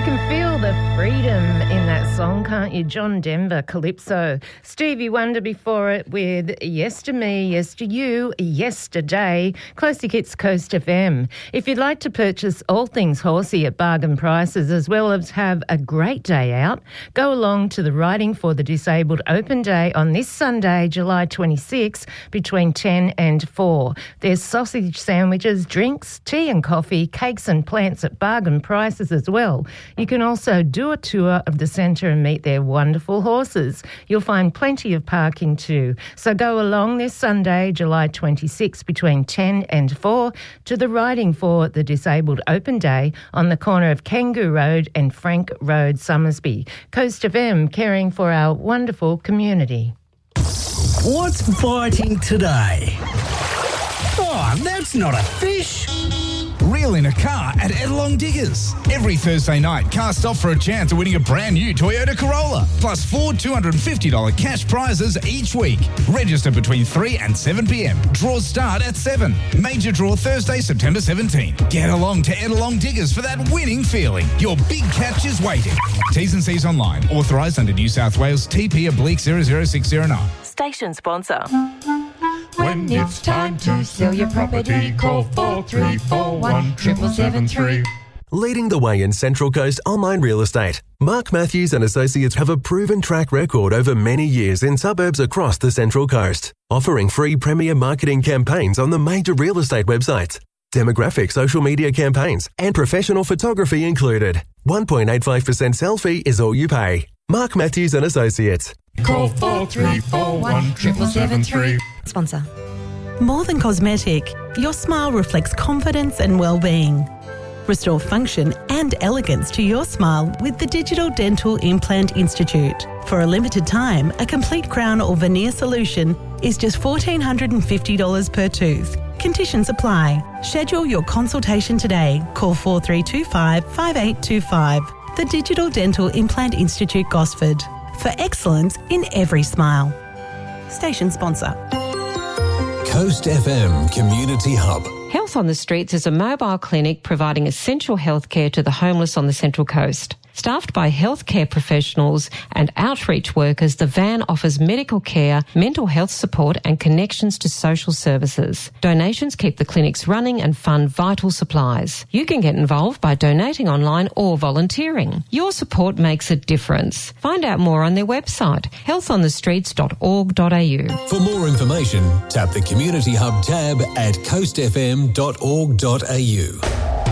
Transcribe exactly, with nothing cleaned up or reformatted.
can feel the freedom in that song, can't you? John Denver, Calypso. Stevie Wonder before it with Yester Me, Yester You, Yesterday. Classic Hits Coast F M. If you'd like to purchase all things horsey at bargain prices as well as have a great day out, go along to the Riding for the Disabled Open Day on this Sunday, July twenty-sixth, between ten and four. There's sausage sandwiches, drinks, tea and coffee, cakes and plants at bargain prices as well. You can also do a tour of the centre and meet their wonderful horses. You'll find plenty of parking too. So go along this Sunday, July twenty-sixth, between ten and four to the Riding for the Disabled Open Day on the corner of Kangaroo Road and Frank Road, Summersby. Coast F M, caring for our wonderful community. What's biting today? Oh, that's not a fish. Reel in a car at Edelong Diggers. Every Thursday night, cast off for a chance of winning a brand new Toyota Corolla, plus four two hundred fifty dollars cash prizes each week. Register between three and seven p.m. Draws start at seven. Major draw Thursday, September seventeenth. Get along to Edelong Diggers for that winning feeling. Your big catch is waiting. T's and C's online. Authorised under New South Wales T P oblique zero zero six zero nine. Station sponsor. When it's time to sell your property, call four three four one, seven seven three. Leading the way in Central Coast online real estate, Mark Matthews and Associates have a proven track record over many years in suburbs across the Central Coast, offering free premier marketing campaigns on the major real estate websites, demographic social media campaigns, and professional photography included. one point eight five percent sell fee is all you pay. Mark Matthews and Associates. Call four three four one, seven seven three. Sponsor. More than cosmetic, your smile reflects confidence and well-being. Restore function and elegance to your smile with the Digital Dental Implant Institute. For a limited time, a complete crown or veneer solution is just one thousand four hundred fifty dollars per tooth. Conditions apply. Schedule your consultation today. Call four three two five, five eight two five. The Digital Dental Implant Institute, Gosford. For excellence in every smile. Station sponsor. Coast F M Community Hub. Health on the Streets is a mobile clinic providing essential health care to the homeless on the Central Coast. Staffed by healthcare professionals and outreach workers, the van offers medical care, mental health support and connections to social services. Donations keep the clinics running and fund vital supplies. You can get involved by donating online or volunteering. Your support makes a difference. Find out more on their website, health on the streets dot org dot a u. For more information, tap the Community Hub tab at coast f m dot org dot a u.